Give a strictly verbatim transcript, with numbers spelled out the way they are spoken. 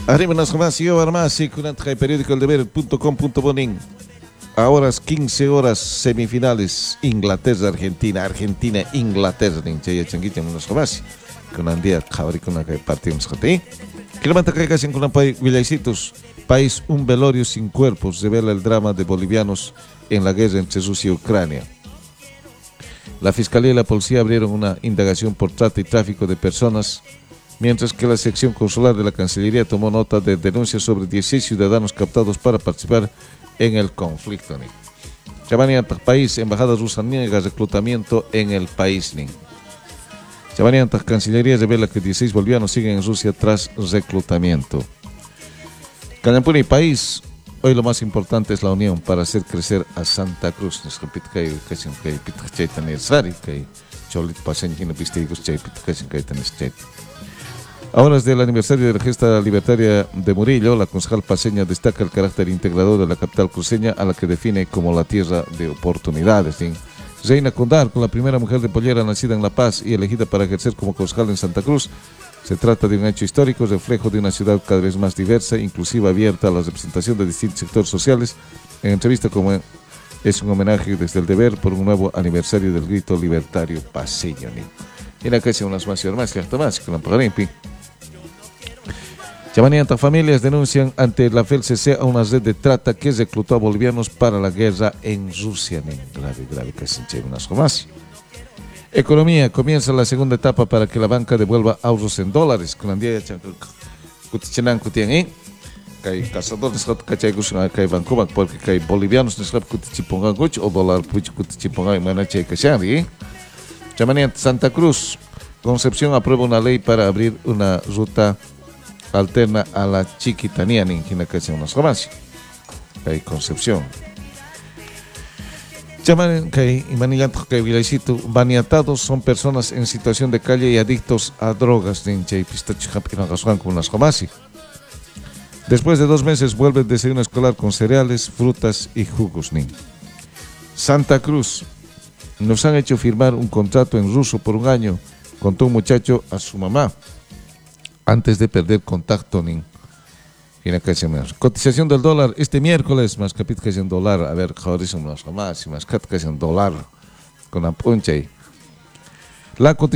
Arriba nas jamás y más y con el periódico el deber punto com punto bonin. Ahora quince horas semifinales Inglaterra-Argentina, Argentina-Inglaterra. Ninchaya changuita nos jamás. Con un día cabri con la que partimos jote. Que levanta que casi con un país Villaicitos. País un velorio sin cuerpos revela el drama de bolivianos en la guerra entre Rusia y Ucrania. La Fiscalía y la Policía abrieron una indagación por trata y tráfico de personas, mientras que la sección consular de la Cancillería tomó nota de denuncias sobre dieciséis ciudadanos captados para participar en el conflicto. Chavanian país, embajada rusa niega reclutamiento en el país. Chavanian Cancillería revela que dieciséis bolivianos siguen en Rusia tras reclutamiento. Cañampuni país, hoy lo más importante es la unión para hacer crecer a Santa Cruz. Nos repite que casi un que pitacheta necesario que cholit pasen que no pistigos chay pitacheta que tenés chay. Ahora es del aniversario de la gesta libertaria de Murillo, la concejal paseña destaca el carácter integrador de la capital cruceña, a la que define como la tierra de oportunidades. ¿sí? Reina Condar, con la primera mujer de Pollera nacida en La Paz y elegida para ejercer como concejal en Santa Cruz. Se trata de un hecho histórico, reflejo de una ciudad cada vez más diversa, inclusiva, abierta a la representación de distintos sectores sociales. En entrevista como es un homenaje desde el deber por un nuevo aniversario del grito libertario paseño. Mira que son unas más y más que hasta más que la pagarimpi. Chamaniantas familias denuncian ante la F E L C C a una red de trata que reclutó a bolivianos para la guerra en Rusia. Grave, grave, que se enche unas más. Economía, comienza la segunda etapa para que la banca devuelva ahorros en dólares. Con la día Kutichanan Kutian, Kay cazadores Kachay Gushan, Kay Vancouver, porque Kay bolivianos no saben Kutichipongan Guch o dólar Puch Kutichipongan y Manache Kashari. Chamaniantas Santa Cruz, Concepción aprueba una ley para abrir una ruta alterna a la Chiquitanía, en quien que unas jamás. Kay Concepción. Llaman que Imanillanto que Villaicito baniatados son personas en situación de calle y adictos a drogas. Después de dos meses vuelve el desayuno escolar con cereales, frutas y jugos. Santa Cruz, nos han hecho firmar un contrato en ruso por un año, contó un muchacho a su mamá antes de perder contacto. Cotización del dólar este miércoles, más capitalización dólar, a ver, joder, son más, más capitalización dólar con la puncha. La